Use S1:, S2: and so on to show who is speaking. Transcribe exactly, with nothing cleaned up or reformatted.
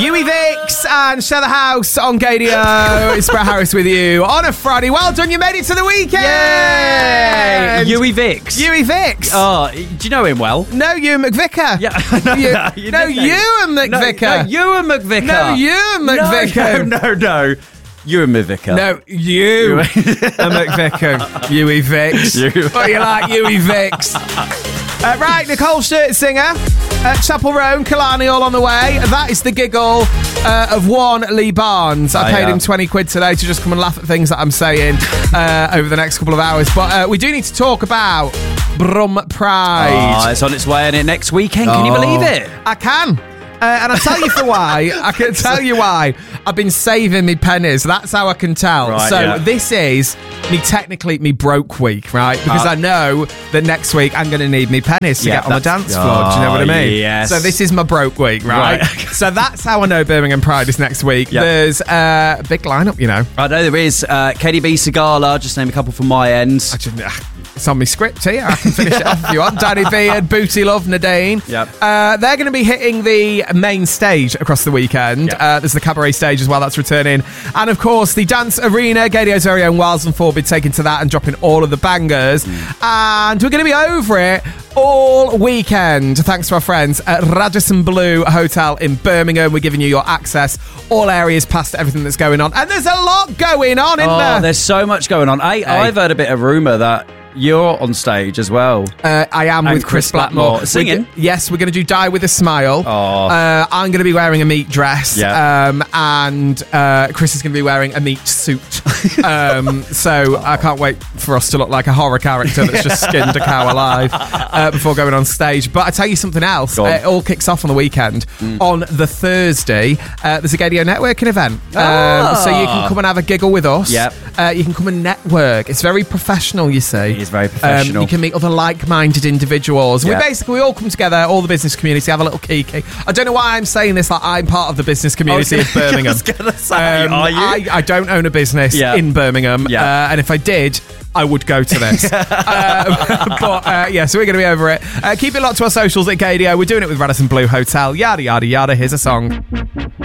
S1: Yui Vix and Share the House on Gadio. It's Brett Harris with you on a Friday. Well done, you made it to the weekend.
S2: Yay! Yui Vix.
S1: Yui Vix.
S2: Oh, do you know him well?
S1: No, Ewan McVicker.
S2: Yeah, no,
S1: you,
S2: no, you
S1: no,
S2: nickname.
S1: Ewan McVicker.
S2: No, no, Ewan McVicker.
S1: No, Ewan McVicker.
S2: No, no, no, no. Ewan McVicker.
S1: No, you, a McVicker. Yui Vix.
S2: You.
S1: What you like, Yui Vix? Uh, right, Nicole Scherzinger at Chapel Row and Killarney all on the way. That is the giggle uh, of one Lee Barnes. I
S2: Oh,
S1: paid
S2: yeah.
S1: him twenty quid today to just come and laugh at things that I'm saying uh, over the next couple of hours. But uh, we do need to talk about Brum Pride.
S2: Oh, it's on its way in it next weekend. Can you
S1: Oh.
S2: believe it?
S1: I can. Uh, and I'll tell you for why. I can tell you why. I've been saving me pennies. That's how I can tell.
S2: Right,
S1: so
S2: yeah.
S1: this is me technically me broke week, right? Because
S2: Uh,
S1: I know that next week I'm going to need me pennies to
S2: Yeah,
S1: get on the
S2: that's-
S1: dance floor. Do you know what I
S2: Oh,
S1: mean?
S2: yes.
S1: So this is my broke week, right?
S2: Right.
S1: So that's how I know Birmingham Pride is next week.
S2: Yep.
S1: There's uh, a big lineup, you know.
S2: I know there is uh, K D B Sagala, just name a couple from my end.
S1: I just, ah, it's on my script here. I can finish it off if you want. Danny Beard, Booty Love, Nadine.
S2: Yep.
S1: Uh, they're going to be hitting the main stage across the weekend.
S2: Yep.
S1: Uh, there's the cabaret stage as well, that's returning. And of course, the dance arena, Gadio's very own Wilds and Forbid taking to that and dropping all of the bangers.
S2: Mm.
S1: And we're going to be over it all weekend. Thanks to our friends at Radisson Blu Hotel in Birmingham. We're giving you your access, all areas past everything that's going on. And there's a lot going on, isn't
S2: Oh,
S1: there?
S2: there's so much going on. I, I've heard a bit of rumour that you're on stage as well.
S1: Uh, I am
S2: And
S1: with Chris,
S2: Chris Blackmore.
S1: Blackmore.
S2: Singing?
S1: We're go- yes, we're going to do Die With a Smile.
S2: Oh.
S1: Uh, I'm going to be wearing a meat dress.
S2: Yeah.
S1: Um, and uh, Chris is going to be wearing a meat suit. um, so I can't wait for us to look like a horror character that's just skinned a cow alive uh, before going on stage. But I tell you something else.
S2: Go on.
S1: Uh, it all kicks off on the weekend. On the Thursday, uh, there's a Gadio networking event. Um, so you can come and have a giggle with us.
S2: Yep.
S1: Uh, you can come and network. It's very professional, you see.
S2: It is very
S1: Um,
S2: professional.
S1: you can meet other like-minded individuals.
S2: Yeah.
S1: We basically we all come together, all the business community, have a little kiki. I don't know why I'm saying this like I'm part of the business community of Birmingham.
S2: I was gonna say,
S1: Um,
S2: are you?
S1: I, I don't own a business
S2: Yeah.
S1: in Birmingham,
S2: Yeah.
S1: uh, and if I did, I would go to this. uh, but uh, yeah, so we're going to be over it. Uh, keep it locked to our socials at Gadio. We're doing it with Radisson Blu Hotel. Yada, yada, yada. Here's a song.